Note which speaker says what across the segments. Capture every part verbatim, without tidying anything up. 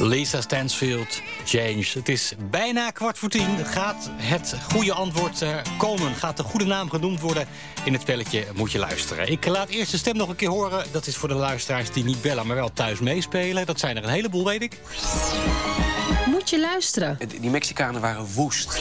Speaker 1: Lisa Stansfield, Change. Het is bijna kwart voor tien. Gaat het goede antwoord uh, komen? Gaat de goede naam genoemd worden? In het spelletje moet je luisteren. Ik laat eerst de stem nog een keer horen. Dat is voor de luisteraars die niet bellen, maar wel thuis meespelen. Dat zijn er een heleboel, weet ik.
Speaker 2: Moet je luisteren.
Speaker 3: Die Mexicanen waren woest.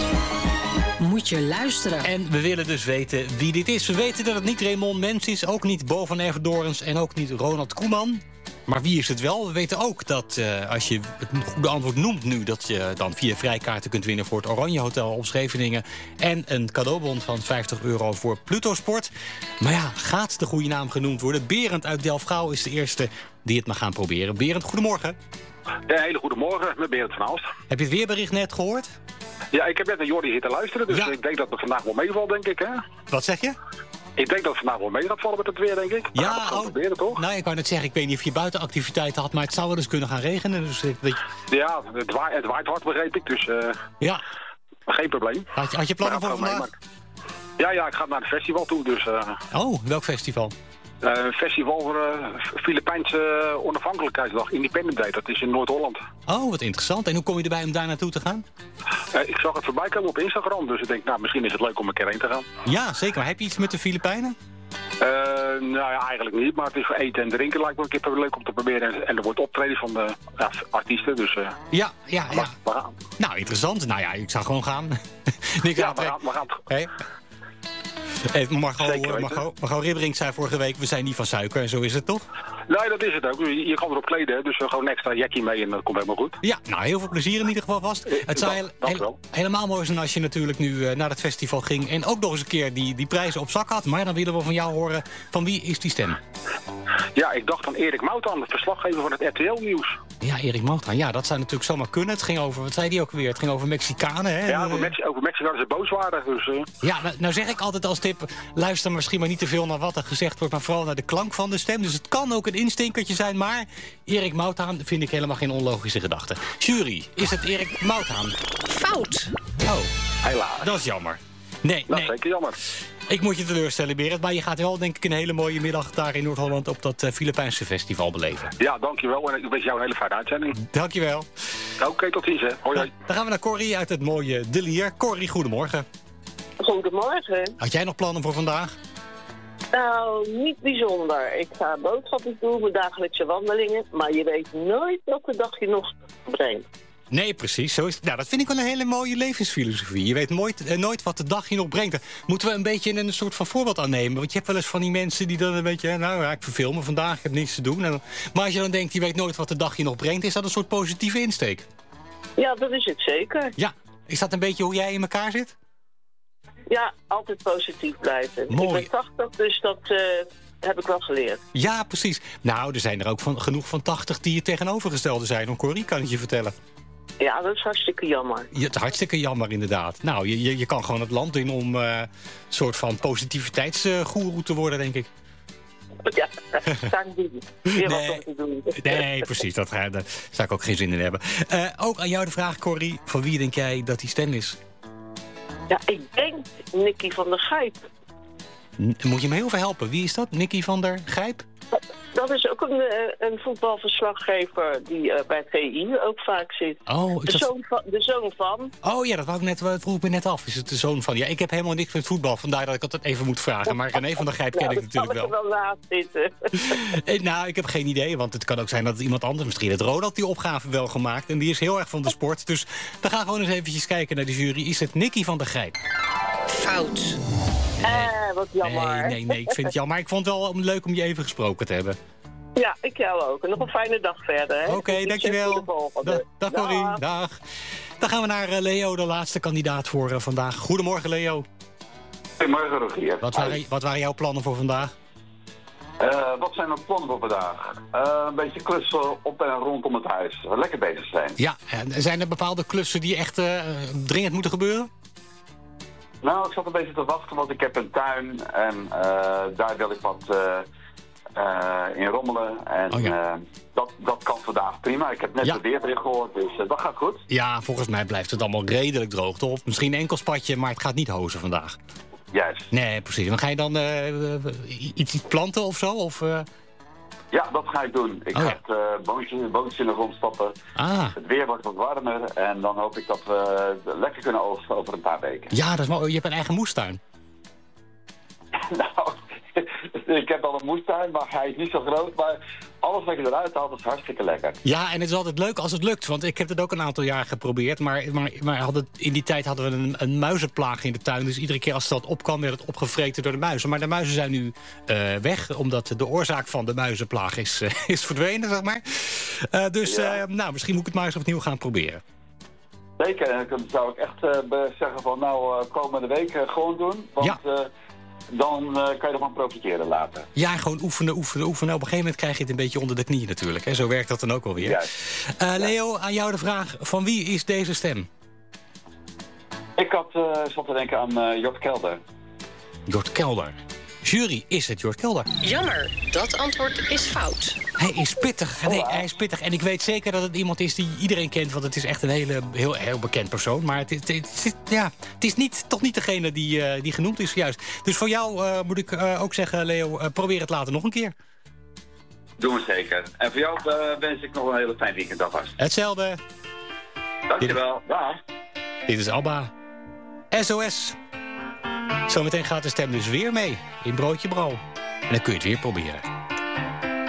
Speaker 2: Moet je luisteren.
Speaker 1: En we willen dus weten wie dit is. We weten dat het niet Raymond Mens is, ook niet Bo van Everdorens en ook niet Ronald Koeman. Maar wie is het wel? We weten ook dat uh, als je het goede antwoord noemt nu, dat je dan vier vrijkaarten kunt winnen voor het Oranje Hotel op Scheveningen. En een cadeaubon van vijftig euro voor Pluto Sport. Maar ja, gaat de goede naam genoemd worden? Berend uit Delfgauw is de eerste die het mag gaan proberen. Berend, goedemorgen.
Speaker 4: Ja, hele goedemorgen, met Berend van Aalst.
Speaker 1: Heb je het weerbericht net gehoord?
Speaker 4: Ja, ik heb net naar Jordi zitten luisteren, dus ja. Ik denk dat het vandaag wel meevalt, denk ik, hè?
Speaker 1: Wat zeg je?
Speaker 4: Ik denk dat het vandaag wel mee gaat vallen met het weer, denk ik. Maar
Speaker 1: ja,
Speaker 4: oh, proberen, toch?
Speaker 1: Nou, ik wou net zeggen, ik weet niet of je buitenactiviteiten had, maar het zou wel eens kunnen gaan regenen. Dus ik, weet...
Speaker 4: Ja, het waait, het waait hard, begreep ik, dus uh,
Speaker 1: ja.
Speaker 4: Geen probleem.
Speaker 1: Had je, had je plannen voor vandaag?
Speaker 4: Mee, ja, ja, ik ga naar het festival toe, dus... Uh,
Speaker 1: oh, welk festival?
Speaker 4: Een uh, festival voor uh, Filipijnse uh, onafhankelijkheidsdag, Independence Day. Dat is in Noord-Holland.
Speaker 1: Oh, wat interessant. En hoe kom je erbij om daar naartoe te gaan?
Speaker 4: Uh, ik zag het voorbij komen op Instagram, dus ik denk, nou, misschien is het leuk om een keer heen te gaan.
Speaker 1: Ja, zeker. Maar heb je iets met de Filipijnen?
Speaker 4: Uh, nou ja, eigenlijk niet, maar het is voor eten en drinken lijkt me een keer leuk om te proberen. En, en er wordt optreden van de ja, artiesten, dus... Uh,
Speaker 1: ja, ja, ja.
Speaker 4: We gaan.
Speaker 1: Nou, interessant. Nou ja, ik zou gewoon gaan. Niks
Speaker 4: ja, we gaan, we gaan.
Speaker 1: Hey. Hey, Margot, Margot, Margot Ribberink zei vorige week, we zijn niet van suiker en zo is het toch?
Speaker 4: Nee, dat is het ook. Je, je kan erop kleden, dus we gewoon een extra jackie mee en dat komt helemaal goed.
Speaker 1: Ja, nou heel veel plezier in ieder geval vast.
Speaker 4: Eh,
Speaker 1: het zou
Speaker 4: dat,
Speaker 1: heel, heel, helemaal mooi zijn als je natuurlijk nu uh, naar het festival ging en ook nog eens een keer die, die prijzen op zak had. Maar dan willen we van jou horen, van wie is die stem?
Speaker 4: Ja, ik dacht aan Erik Moutaan, de verslaggever van het R T L-nieuws.
Speaker 1: Ja, Erik Moutaan. Ja, dat zou natuurlijk zomaar kunnen. Het ging over, wat zei die ook weer? Het ging over Mexicanen, hè?
Speaker 4: Ja, over, Mex over Mexicanen ze boos waren. Dus, uh...
Speaker 1: Ja, nou, nou zeg ik altijd als tip, luister misschien maar niet te veel naar wat er gezegd wordt, maar vooral naar de klank van de stem. Dus het kan ook een instinkertje zijn, maar Erik Moutaan vind ik helemaal geen onlogische gedachte. Jury, is het Erik Moutaan?
Speaker 2: Fout.
Speaker 1: Oh,
Speaker 4: helaas.
Speaker 1: Dat is jammer. Nee,
Speaker 4: dat
Speaker 1: nee.
Speaker 4: is zeker jammer.
Speaker 1: Ik moet je teleurstellen, Berend, maar je gaat wel denk ik een hele mooie middag daar in Noord-Holland op dat uh, Filipijnse festival beleven.
Speaker 4: Ja, dankjewel en ik wens jou een hele fijne uitzending.
Speaker 1: Dankjewel.
Speaker 4: Oké, okay, tot ziens hè. Hoi, hoi.
Speaker 1: Dan gaan we naar Corrie uit het mooie De Lier. Corrie, goedemorgen.
Speaker 5: Goedemorgen.
Speaker 1: Had jij nog plannen voor vandaag?
Speaker 5: Nou, niet bijzonder. Ik ga boodschappen doen, mijn dagelijkse wandelingen, maar je weet nooit welke dag je nog brengt.
Speaker 1: Nee, precies. Zo is het. Nou, dat vind ik wel een hele mooie levensfilosofie. Je weet nooit, eh, nooit wat de dag je nog brengt. Daar moeten we een beetje een soort van voorbeeld aan nemen. Want je hebt wel eens van die mensen die dan een beetje... nou ja, ik verveel me vandaag, ik heb niets te doen. En, maar als je dan denkt, je weet nooit wat de dag je nog brengt... is dat een soort positieve insteek?
Speaker 5: Ja, dat is het zeker.
Speaker 1: Ja. Is dat een beetje hoe jij in elkaar zit?
Speaker 5: Ja, altijd positief blijven.
Speaker 1: Mooi.
Speaker 5: Ik ben tachtig, dus dat uh, heb ik wel geleerd.
Speaker 1: Ja, precies. Nou, er zijn er ook van, genoeg van tachtig die het tegenovergestelde zijn. Hoor, Corrie, kan ik je vertellen.
Speaker 5: Ja, dat is hartstikke jammer.
Speaker 1: Ja, het is hartstikke jammer, inderdaad. Nou, je, je, je kan gewoon het land in om uh, een soort van positiviteitsgoeroe te worden, denk ik.
Speaker 5: Ja, dat ga ik doen. Weer
Speaker 1: nee,
Speaker 5: wat om te doen.
Speaker 1: Nee, precies. Dat, daar zou ik ook geen zin in hebben. Uh, ook aan jou de vraag, Corrie. Van wie denk jij dat die stem is?
Speaker 5: Ja, ik denk Nicky van der Gijp.
Speaker 1: N- moet je me heel veel helpen. Wie is dat? Nicky van der Gijp?
Speaker 5: Dat is ook een, een voetbalverslaggever die uh, bij T I ook vaak zit.
Speaker 1: Oh,
Speaker 5: de,
Speaker 1: dat...
Speaker 5: zoon van, de zoon van.
Speaker 1: Oh ja, dat wou ik net, dat vroeg ik me net af. Is het de zoon van? Ja, ik heb helemaal niks met voetbal, vandaar dat ik dat even moet vragen. Maar René van der Gijp ken
Speaker 5: nou,
Speaker 1: ik natuurlijk wel.
Speaker 5: Dat kan er wel naast zitten.
Speaker 1: Nou, ik heb geen idee, want het kan ook zijn dat het iemand anders... misschien het Ronald die opgave wel gemaakt. En die is heel erg van de sport. Dus we gaan gewoon eens eventjes kijken naar de jury. Is het Nicky van der Gijp?
Speaker 2: Fout.
Speaker 5: Nee. Eh, wat jammer.
Speaker 1: Nee, nee, nee, ik vind het jammer. Maar ik vond het wel leuk om je even gesproken te hebben.
Speaker 5: Ja, ik jou ook. En nog een fijne dag verder.
Speaker 1: Oké, okay, dankjewel. Da dag Corrie, dag. dag. Dan gaan we naar uh, Leo, de laatste kandidaat voor uh, vandaag. Goedemorgen, Leo.
Speaker 6: Goedemorgen, Rogier.
Speaker 1: Wat waren, wat waren jouw plannen voor vandaag?
Speaker 6: Uh, wat zijn mijn plannen voor vandaag? Uh, een beetje klussen op en rondom het huis. Lekker bezig zijn.
Speaker 1: Ja, en zijn er bepaalde klussen die echt uh, dringend moeten gebeuren?
Speaker 6: Nou, ik zat een beetje te wachten, want ik heb een tuin en uh, daar wil ik wat uh, uh, in rommelen. En oh ja. uh, dat, dat kan vandaag prima. Ik heb net ja. de weerbericht gehoord, dus uh, dat gaat goed.
Speaker 1: Ja, volgens mij blijft het allemaal redelijk droog, toch? Misschien een enkel spatje, maar het gaat niet hozen vandaag.
Speaker 6: Juist.
Speaker 1: Nee, precies. Dan ga je dan uh, iets, iets planten of zo? Of, uh...
Speaker 6: Ja, dat ga ik doen. Ik
Speaker 1: oh,
Speaker 6: ga
Speaker 1: ja.
Speaker 6: het uh, boontje, boontje in de grond stoppen.
Speaker 1: Ah.
Speaker 6: Het weer wordt wat warmer en dan hoop ik dat we lekker kunnen oogsten over een paar weken.
Speaker 1: Ja, dat is mooi. Je hebt een eigen moestuin.
Speaker 6: Nou, ik heb al een moestuin, maar hij is niet zo groot. Maar alles wat je eruit haalt is hartstikke lekker.
Speaker 1: Ja, en het is altijd leuk als het lukt. Want ik heb het ook een aantal jaar geprobeerd. Maar, maar, maar hadden, in die tijd hadden we een, een muizenplaag in de tuin. Dus iedere keer als dat opkwam, werd het opgevreten door de muizen. Maar de muizen zijn nu uh, weg. Omdat de oorzaak van de muizenplaag is, uh, is verdwenen, zeg maar. Uh, dus ja. uh, nou, misschien moet ik het maar eens opnieuw gaan proberen.
Speaker 6: Zeker. En dan zou ik echt uh, zeggen van nou, uh, komende week uh, gewoon doen. Want... Ja. Uh, dan uh, kan je ervan profiteren later.
Speaker 1: Ja, gewoon oefenen, oefenen, oefenen. Op een gegeven moment krijg je het een beetje onder de knieën natuurlijk. Hè? Zo werkt dat dan ook wel weer. Uh, Leo, aan jou de vraag. Van wie is deze stem?
Speaker 6: Ik had uh, zat te denken aan uh, Jort Kelder.
Speaker 1: Jort Kelder. Jury, is het Jort Kelder?
Speaker 2: Jammer, dat antwoord is fout.
Speaker 1: Hij is pittig. Nee, hij is pittig. En ik weet zeker dat het iemand is die iedereen kent. Want het is echt een hele, heel, heel bekend persoon. Maar het is, het is, ja, het is niet, toch niet degene die, uh, die genoemd is juist. Dus voor jou uh, moet ik uh, ook zeggen, Leo, uh, probeer het later nog een keer.
Speaker 6: Doen we zeker. En voor jou uh, wens ik nog een hele fijn weekend alvast.
Speaker 1: Hetzelfde.
Speaker 6: Dankjewel. Dag.
Speaker 1: Dit is Abba. S O S. Zometeen gaat de stem dus weer mee in Broodje Bro. En dan kun je het weer proberen.